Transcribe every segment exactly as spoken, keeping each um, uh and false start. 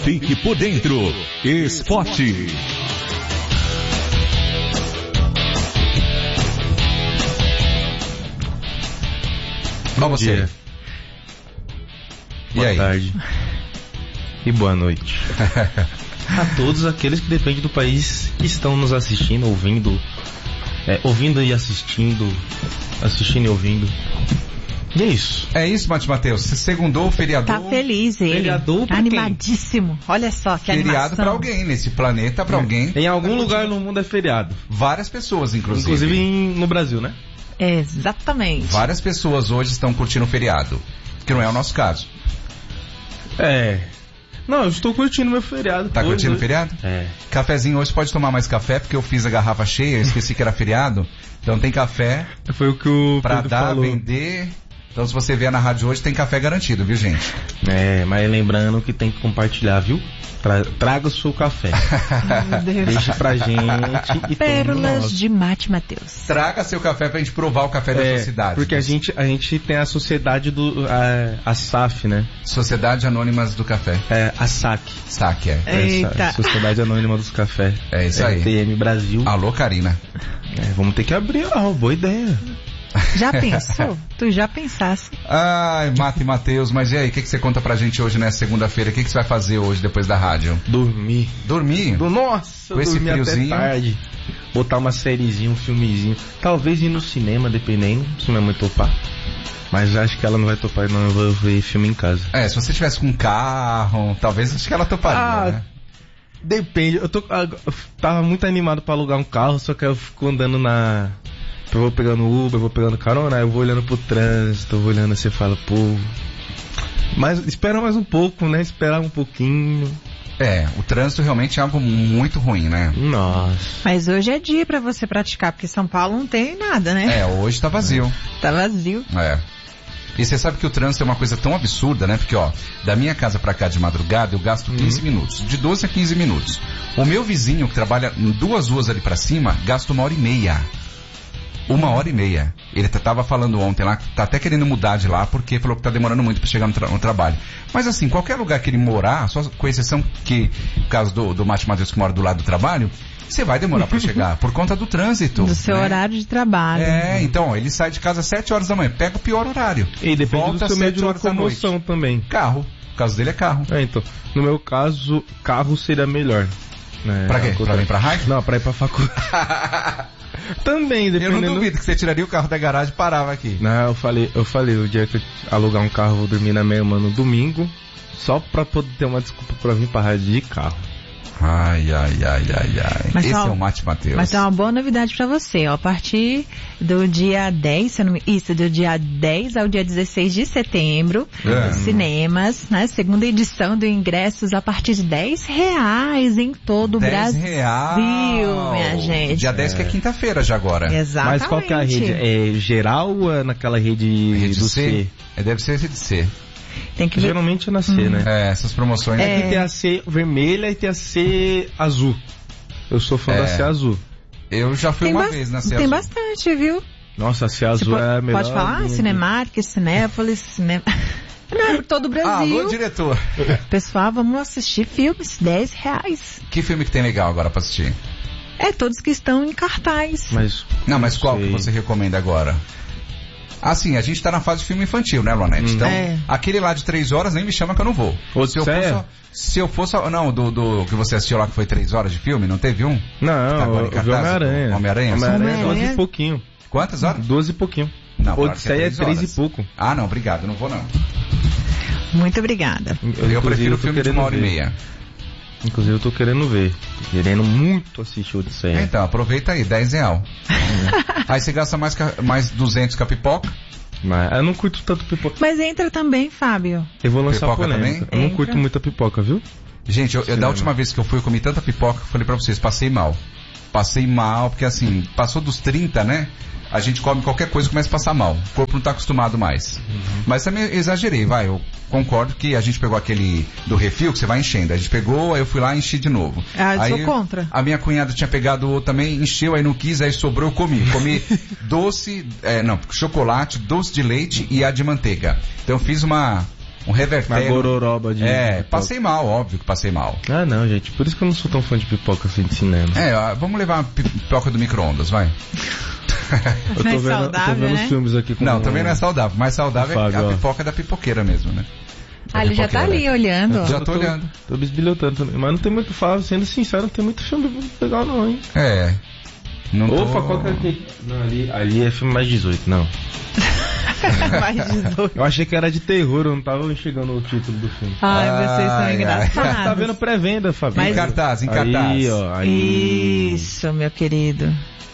Fique por dentro. Esporte. Bom você. Dia. E Boa aí? tarde. E boa noite. A todos aqueles que dependem do país que estão nos assistindo, ouvindo, é, ouvindo e assistindo, assistindo e ouvindo. E é isso. É isso, Mati Mateus. Você segundou o feriador. Tá feliz ele. Feriador pra Animadíssimo. Olha só que Feriado animação. pra alguém, nesse planeta pra alguém. Em algum lugar no mundo é feriado. Várias pessoas, inclusive. Inclusive em- no Brasil, né? Exatamente. Várias pessoas hoje estão curtindo o feriado. Que não é o nosso caso. É. Não, eu estou curtindo meu feriado. Tá hoje, curtindo o hoje. feriado? É. Cafezinho hoje, pode tomar mais café, porque eu fiz a garrafa cheia, eu esqueci que era feriado. Então tem café Foi o que o pra Pedro dar, falou. vender. Então se você vier na rádio hoje, tem café garantido, viu, gente? É, mas lembrando que tem que compartilhar, viu? Tra- traga o seu café. Meu Deus. Deixa pra gente e tome Pérolas nosso. de Mate Mateus. Traga seu café pra gente provar o café da É, sua cidade. porque a gente, a gente tem a sociedade do... A, a S A F, né? Sociedade Anônimas do Café. É, a S A C. Saque, é. Eita. Essa Sociedade Anônima dos Café. É isso aí. T M Brasil. Alô, Karina. É, vamos ter que abrir, ó, boa ideia. Já pensou? Tu já pensasse? Ai, Mata e Mateus, mas e aí, o que, que você conta pra gente hoje nessa segunda-feira? O que, que você vai fazer hoje depois da rádio? Dormir. Dormir? Do, nossa, Com esse dormir friozinho. até tarde. Botar uma sériezinha, um filmezinho. Talvez ir no cinema, dependendo, se minha mãe topar. Mas acho que ela não vai topar, não. Eu vou ver filme em casa. É, se você tivesse com um carro, talvez acho que ela toparia, Ah, né? Depende. Eu, tô, eu tava muito animado pra alugar um carro, só que eu fico andando na... Eu vou pegando Uber, eu vou pegando carona, eu vou olhando pro trânsito, eu vou olhando assim e falo, pô... Mas espera mais um pouco, né? Esperar um pouquinho. É, o trânsito realmente é algo muito ruim, né? Nossa. Mas hoje é dia pra você praticar, porque São Paulo não tem nada, né? É, hoje tá vazio. Tá vazio. É. E você sabe que o trânsito é uma coisa tão absurda, né? Porque, ó, da minha casa pra cá de madrugada eu gasto quinze minutos. De doze a quinze minutos. O meu vizinho, que trabalha em duas ruas ali pra cima, gasta uma hora e meia. Uma hora e meia. Ele t- tava falando ontem lá, que tá até querendo mudar de lá, porque falou que tá demorando muito pra chegar no, tra- no trabalho. Mas assim, qualquer lugar que ele morar, só com exceção que, no caso do, do Mate Matheus que mora do lado do trabalho, você vai demorar pra chegar, por conta do trânsito. Do seu né? horário de trabalho. É, então, ó, ele sai de casa às sete horas da manhã, pega o pior horário. E depende Volta do às seu meio sete de horas da locomoção noite. também. Carro. O caso dele é carro. É, então. No meu caso, carro seria melhor. Né? Pra quê? Ao Pra contrário. vir pra rádio? Não, pra ir pra faculdade. Também, Eu dependendo... não duvido que você tiraria o carro da garagem e parava aqui. Não, eu falei, eu falei, o dia que eu alugar um carro, eu vou dormir na minha irmã no domingo, só pra poder ter uma desculpa pra vir pra rádio de carro. Ai, ai, ai, ai, ai. Mas Esse só- é o Mate Mateus. Mas tem uma boa novidade pra você, ó. A partir do dia dez, se eu não me... Isso, do dia dez ao dia dezesseis de setembro, É. nos cinemas, né? Segunda edição do ingressos a partir de dez reais em todo o dez Brasil, real. minha gente. Dia dez que é quinta-feira já agora. Exatamente. Mas qual que é a rede? É geral ou é naquela rede, Rede do C? C? É, deve ser rede C. Tem que ver. Geralmente é na C, né? É, essas promoções. É É. que tem a C vermelha e tem a C azul. Eu sou fã É. da C azul. Eu já fui Tem, uma bas- vez na C tem azul. bastante, viu? Nossa, a C Você azul po- é a melhor. pode falar? linha de- Cinemark, Cinépolis, cinema... Não, é por todo o Brasil. Alô, diretor. Pessoal, vamos assistir filmes, dez reais. Que filme que tem legal agora pra assistir? É, todos que estão em cartaz. Mas, Não, mas qual sei. que você recomenda agora? Assim, a gente tá na fase de filme infantil, né, Luanete? Então, É. aquele lá de três horas nem me chama que eu não vou. Se eu for Odisseia? só, se eu for só, não, do, do que você assistiu lá que foi três horas de filme, não teve um? Não, Tá agora em eu vi cartaz? Homem-Aranha. Homem-Aranha? Homem-Aranha é Homem-Aranha. doze e pouquinho. Quantas horas? doze e pouquinho. Não, claro que Odisseia é três três horas. e pouco. Ah, não, obrigado, não vou não. Muito obrigada. Eu, Inclusive, prefiro o tô filme de querendo uma hora e ver. meia. Inclusive eu tô querendo ver. Querendo muito assistir Odisseia. Então, aproveita aí, dez real. Aí você gasta mais, ca- mais duzentos com a pipoca. Mas eu não curto tanto pipoca. Mas entra também, Fábio. Eu vou lançar Pipoca polêmica. também? Eu não Entra. curto muita pipoca, viu? Gente, eu, eu- da Cinema. última vez que eu fui, eu comi tanta pipoca, eu falei pra vocês, passei mal. Passei mal, porque assim, passou dos trinta, né? A gente come qualquer coisa e começa a passar mal. O corpo não tá acostumado mais. Mas também exagerei, vai. Eu concordo que a gente pegou aquele do refil, que você vai enchendo. A gente pegou, aí eu fui lá e enchi de novo. Ah, eu aí sou contra. A minha cunhada tinha pegado outro também, encheu, aí não quis, aí sobrou, eu comi. Comi doce, é, não, chocolate, doce de leite e a de manteiga. Então eu fiz uma... um revertério. Uma gororoba de É, pipoca. passei mal, óbvio que passei mal. Ah, não, gente. Por isso que eu não sou tão fã de pipoca assim de cinema. É, ó, vamos levar uma pipoca do micro-ondas, vai. Eu tô Mais vendo, eu tô saudável, vendo né? os filmes aqui com Não, também não é saudável. Mais saudável o é Fábio, a ó. pipoca da pipoqueira mesmo, né? Ah, ele já tá ali olhando. Já Eu tô olhando. Tô bisbilhotando também. Mas não tem muito fácil, sendo sincero, não tem muito filme legal não, hein? É. Não tô... Opa, qual que é aquele? Não, ali, ali é filme mais dezoito, não. Mais dezoito. Eu achei que era de terror, eu não tava enxergando o título do filme. Ai, vocês são Ai, ai. engraçados. Tá vendo pré-venda, Fabinho? Em cartaz, em cartaz. Aí, ó, aí. Isso, meu querido.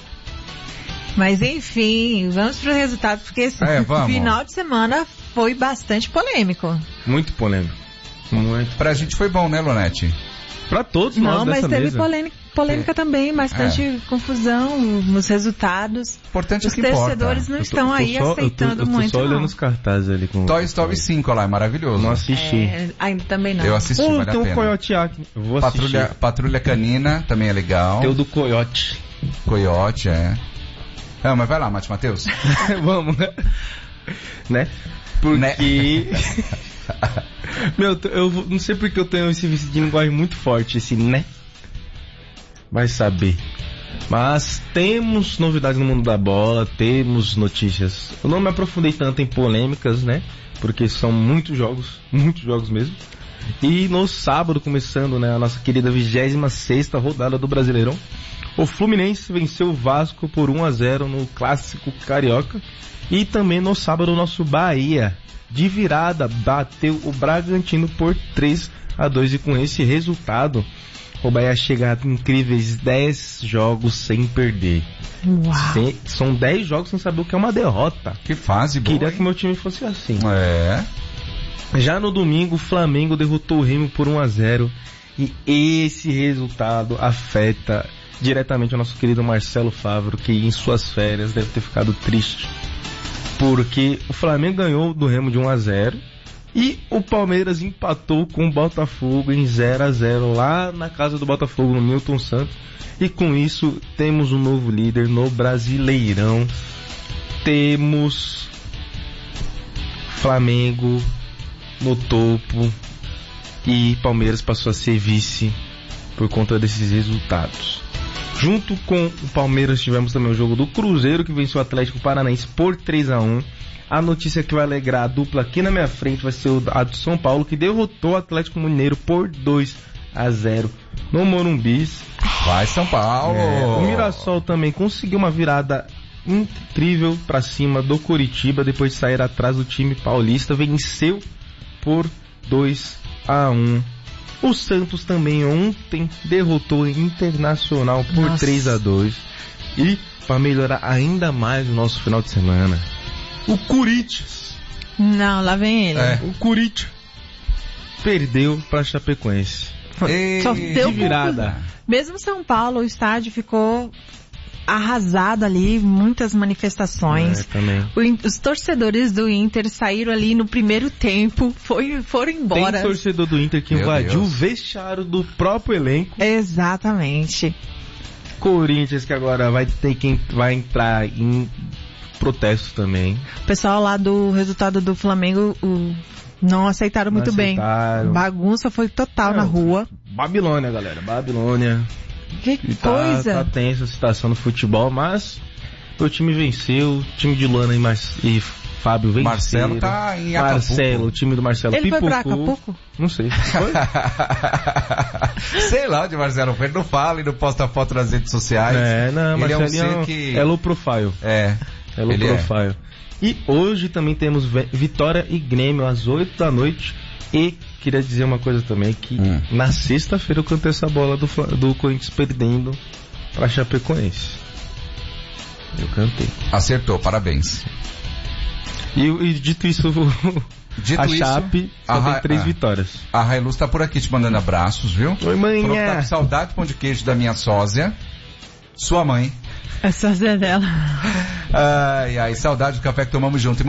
Mas enfim, vamos pro resultado, porque esse É, vamos. final de semana foi bastante polêmico. Muito polêmico. Muito. Pra gente foi bom, né, Lonete? Pra todos Não, nós mas dessa teve mesa. polêmica, polêmica também, bastante confusão nos resultados. Importante é Os que importa. torcedores não Eu tô- estão eu tô aí só- eu tô- aceitando eu tô muito, só olhando não. os cartazes ali com... Toy Story cinco lá, é maravilhoso. Não assisti. É, ainda também não. Eu assisti, Pô, vale tem a um pena. Coyote aqui. Eu vou Patrulha, assistir. Patrulha Canina também é legal. Tem o do Coyote. Coyote, é. Não, mas vai lá, Mate Matheus. Vamos, né? Né? Porque... Meu, eu vou- não sei porque eu tenho esse vício de linguagem muito forte, esse né? Vai saber. Mas temos novidades no mundo da bola, temos notícias. Eu não me aprofundei tanto em polêmicas, né? Porque são muitos jogos, muitos jogos mesmo. E no sábado, começando, né, a nossa querida vigésima sexta rodada do Brasileirão, o Fluminense venceu o Vasco por um a zero no Clássico Carioca. E também no sábado o nosso Bahia, de virada, bateu o Bragantino por três a dois. E com esse resultado, o Bahia chega a incríveis dez jogos sem perder. Uau. Sem- são dez jogos sem saber o que é uma derrota. Que fase boa. Queria hein? que meu time fosse assim. É. Já no domingo, o Flamengo derrotou o Remo por um a zero. E esse resultado afeta diretamente o nosso querido Marcelo Favro, que em suas férias deve ter ficado triste. Porque o Flamengo ganhou do Remo de um a zero. E o Palmeiras empatou com o Botafogo em zero a zero lá na casa do Botafogo, no Milton Santos. E com isso temos um novo líder no Brasileirão. Temos Flamengo no topo e Palmeiras passou a ser vice por conta desses resultados. Junto com o Palmeiras tivemos também o jogo do Cruzeiro, que venceu o Atlético Paranaense por três a um. A notícia que vai alegrar a dupla aqui na minha frente vai ser a do São Paulo, que derrotou o Atlético Mineiro por dois a zero no Morumbi. Vai São Paulo. É, o Mirassol também conseguiu uma virada incrível para cima do Coritiba, depois de sair atrás do time paulista, venceu por dois a um. O Santos também ontem derrotou o Internacional por Nossa. três a dois. E para melhorar ainda mais o nosso final de semana, o Corinthians, Não, lá vem ele. É. o Corinthians perdeu para Chapecoense. Ei, Só deu de virada. confusão. Mesmo São Paulo, o estádio ficou arrasado ali, muitas manifestações. É, também. O In- os torcedores do Inter saíram ali no primeiro tempo, foi, foram embora. Tem torcedor do Inter que Meu invadiu Deus. o vestiário do próprio elenco. Exatamente. Corinthians que agora vai ter que vai entrar em protesto também. O pessoal lá do resultado do Flamengo o- não aceitaram Não muito aceitaram. bem. Bagunça foi total É, na rua. Babilônia, galera, Babilônia. Que E tá, coisa. tá tensa a situação no futebol, mas o time venceu, o time de Luana e, Mar... e Fábio venceram. Marcelo tá em Acapulco. Marcelo, o time do Marcelo Ele foi pipocou. pra Acapulco? Não sei. Foi? Sei lá onde Marcelo foi. Ele não fala e não posta foto nas redes sociais. É, não, Ele é um Marcelinho ser que... é low profile. É. É low Ele é. profile. E hoje também temos Ve- Vitória e Grêmio às oito da noite. E queria dizer uma coisa também, que Hum. na sexta-feira eu cantei essa bola do, Fla- do Corinthians perdendo pra Chapecoense. Eu cantei. Acertou, parabéns. E, e dito isso, Dito a isso, Chape só a tem Ra- três ah. vitórias. A Railuz tá por aqui te mandando abraços, viu? Oi, Falou que tá manhã! com saudade do pão de queijo da minha sósia. Sua mãe. Essa é dela. Ai, ai, saudade do café que tomamos junto.